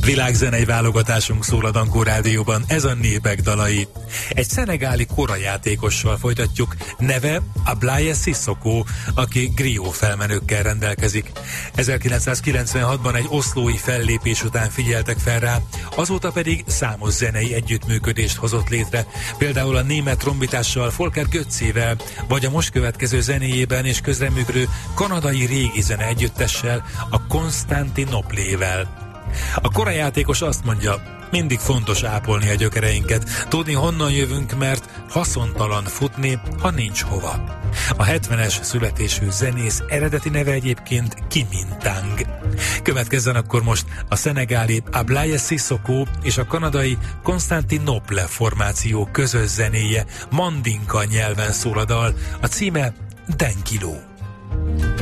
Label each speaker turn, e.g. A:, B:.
A: Világzenei válogatásunk szól a Dankó Rádióban, ez a Népek dalai. Egy szenegáli korajátékossal folytatjuk, neve Ablaye Cissokho, aki grió felmenőkkel rendelkezik. 1996-ban egy oszlói fellépés után figyeltek fel rá, azóta pedig számos zenei együttműködést hozott létre, például a német trombitással Volker Götzével, vagy a most következő zenéjében és közreműködő kanadai régi zene együttessel, a Constantinoplével. A korajátékos azt mondja, mindig fontos ápolni a gyökereinket, tudni honnan jövünk, mert haszontalan futni, ha nincs hova. A 70-es születésű zenész eredeti neve egyébként Kimintang. Következzen akkor most a szenegáli Ablaye Cissokho és a kanadai Constantinople formáció közös zenéje, mandinka nyelven szól a dal, a címe Denkilo.